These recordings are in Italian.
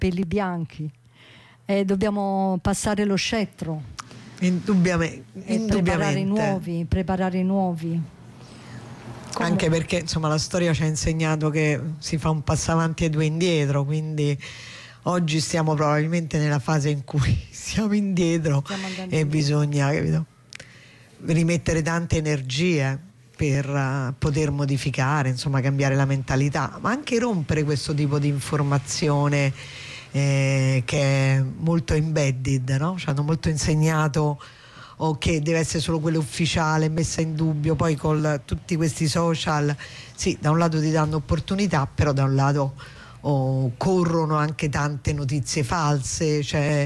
capelli bianchi, e dobbiamo passare lo scettro. Indubbiamente. Preparare nuovi. Anche perché insomma la storia ci ha insegnato che si fa un passo avanti e due indietro, quindi oggi stiamo probabilmente nella fase in cui siamo indietro e bisogna, capito, rimettere tante energie per poter modificare, insomma cambiare la mentalità, ma anche rompere questo tipo di informazione che è molto embedded, no? Ci hanno molto insegnato che deve essere solo quella ufficiale, messa in dubbio. Poi con tutti questi social, sì, da un lato ti danno opportunità, però da un lato corrono anche tante notizie false, cioè,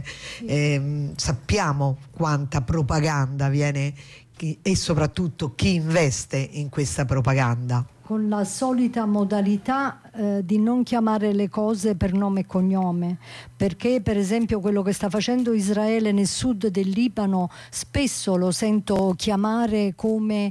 sappiamo quanta propaganda viene e soprattutto chi investe in questa propaganda. Con la solita modalità di non chiamare le cose per nome e cognome, perché per esempio quello che sta facendo Israele nel sud del Libano spesso lo sento chiamare come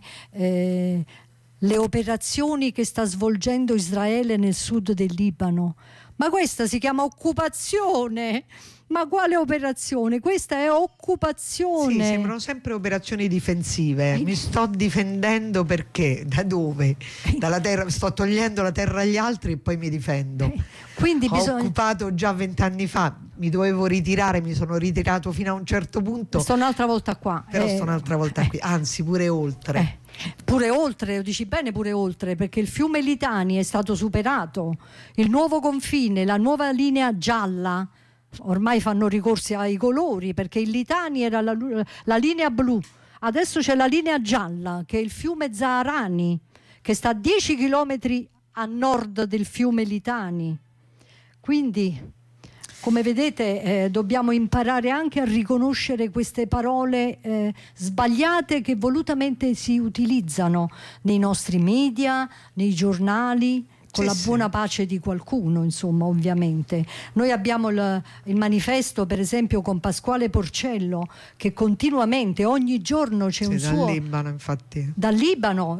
le operazioni che sta svolgendo Israele nel sud del Libano. Ma questa si chiama occupazione! Ma quale operazione? Questa è occupazione. Sì, sembrano sempre operazioni difensive. Mi sto difendendo perché? Da dove? Dalla terra, sto togliendo la terra agli altri e poi mi difendo. Quindi ho occupato già 20 anni fa, mi dovevo ritirare, mi sono ritirato fino a un certo punto. Sto un'altra volta qua. Però sto un'altra volta qui, anzi pure oltre. Pure oltre, lo dici bene, pure oltre, perché il fiume Litani è stato superato, il nuovo confine, la nuova linea gialla. Ormai fanno ricorsi ai colori, perché il Litani era la linea blu, adesso c'è la linea gialla, che è il fiume Zaarani, che sta a 10 chilometri a nord del fiume Litani. Quindi, come vedete, dobbiamo imparare anche a riconoscere queste parole sbagliate che volutamente si utilizzano nei nostri media, nei giornali, con la buona pace di qualcuno, insomma, ovviamente. Noi abbiamo il manifesto, per esempio, con Pasquale Porcello, che continuamente, ogni giorno c'è un suo... Dal Libano, infatti. Dal Libano,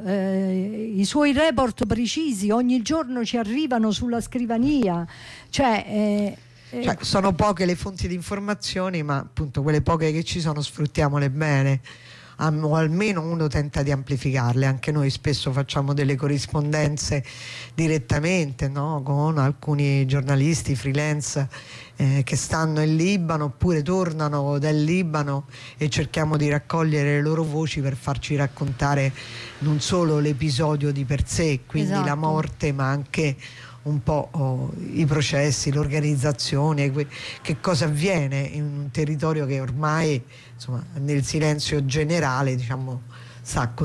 i suoi report precisi ogni giorno ci arrivano sulla scrivania. Cioè, sono poche le fonti di informazioni, ma appunto quelle poche che ci sono sfruttiamole bene. O almeno uno tenta di amplificarle. Anche noi spesso facciamo delle corrispondenze direttamente, no? Con alcuni giornalisti freelance che stanno in Libano oppure tornano dal Libano, e cerchiamo di raccogliere le loro voci per farci raccontare non solo l'episodio di per sé, quindi la morte, ma anche un po' i processi, l'organizzazione, che cosa avviene in un territorio che ormai, insomma, nel silenzio generale, diciamo, sta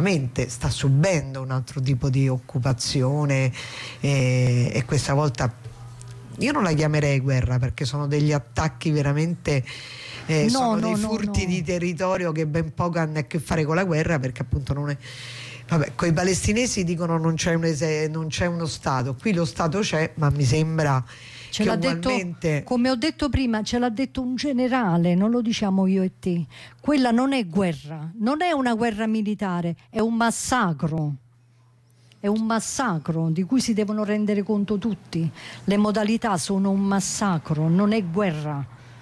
subendo un altro tipo di occupazione, e questa volta io non la chiamerei guerra, perché sono degli attacchi veramente sono dei furti di territorio che ben poco hanno a che fare con la guerra, perché appunto non è... Vabbè, con i palestinesi dicono non c'è uno Stato, qui lo Stato c'è, ma mi sembra che ugualmente... detto, come ho detto prima, ce l'ha detto un generale, non lo diciamo io e te. Quella non è guerra, non è una guerra militare, è un massacro. È un massacro di cui si devono rendere conto tutti. Le modalità sono un massacro, non è guerra.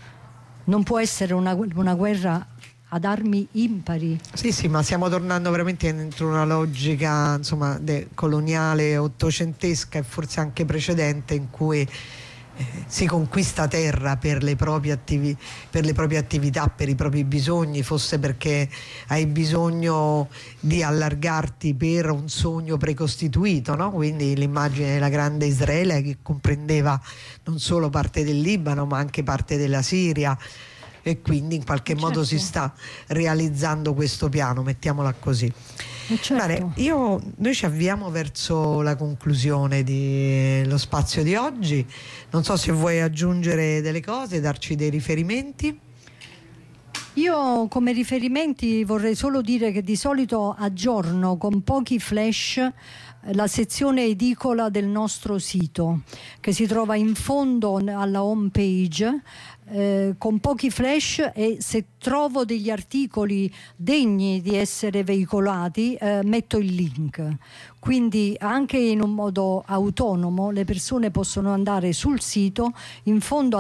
Non può essere una guerra ad armi impari. Sì, ma stiamo tornando veramente dentro una logica, insomma, coloniale, ottocentesca e forse anche precedente, in cui si conquista terra per le proprie attività, per i propri bisogni, fosse perché hai bisogno di allargarti per un sogno precostituito, no? Quindi l'immagine della grande Israele, che comprendeva non solo parte del Libano ma anche parte della Siria, e quindi in qualche modo si sta realizzando questo piano, mettiamola così. Noi ci avviamo verso la conclusione dello spazio di oggi. Non so se vuoi aggiungere delle cose, darci dei riferimenti. Io come riferimenti vorrei solo dire che di solito aggiorno con pochi flash la sezione edicola del nostro sito, che si trova in fondo alla home page, con pochi flash, e se trovo degli articoli degni di essere veicolati metto il link. Quindi anche in un modo autonomo le persone possono andare sul sito, in fondo